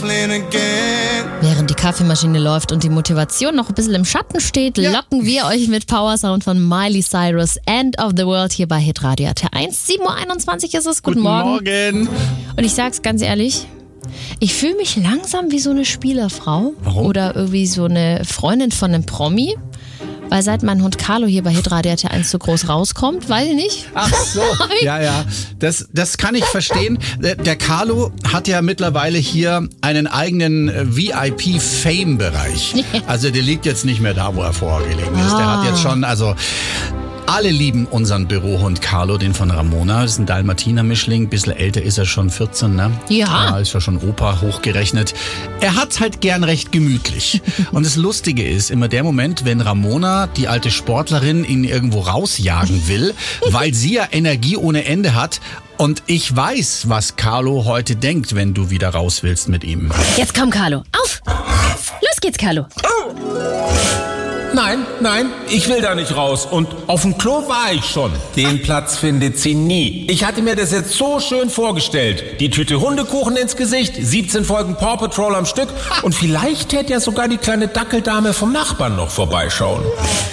Während die Kaffeemaschine läuft und die Motivation noch ein bisschen im Schatten steht, locken wir euch mit Power Sound von Miley Cyrus, End of the World, hier bei Hitradio RT1. 7.21 Uhr ist es. Guten Morgen. Und ich sag's ganz ehrlich, ich fühle mich langsam wie so eine Spielerfrau. Warum? Oder irgendwie so eine Freundin von einem Promi. Weil seit mein Hund Carlo hier bei Hitradio RT1 so groß rauskommt, weiß ich nicht. Ach so, ja. Das kann ich verstehen. Der Carlo hat ja mittlerweile hier einen eigenen VIP-Fame-Bereich. Also der liegt jetzt nicht mehr da, wo er vorher gelegen ist. Der hat jetzt schon, alle lieben unseren Bürohund Carlo, den von Ramona. Das ist ein Dalmatiner-Mischling. Bisschen älter ist er schon, 14, ne? Ja. Ist ja schon Opa hochgerechnet. Er hat's halt gern recht gemütlich. Und das Lustige ist, immer der Moment, wenn Ramona, die alte Sportlerin, ihn irgendwo rausjagen will, weil sie ja Energie ohne Ende hat. Und ich weiß, was Carlo heute denkt, wenn du wieder raus willst mit ihm. Jetzt komm, Carlo. Auf! Los geht's, Carlo. Nein, ich will da nicht raus. Und auf dem Klo war ich schon. Den Platz findet sie nie. Ich hatte mir das jetzt so schön vorgestellt. Die Tüte Hundekuchen ins Gesicht, 17 Folgen Paw Patrol am Stück und vielleicht hätte ja sogar die kleine Dackeldame vom Nachbarn noch vorbeischauen.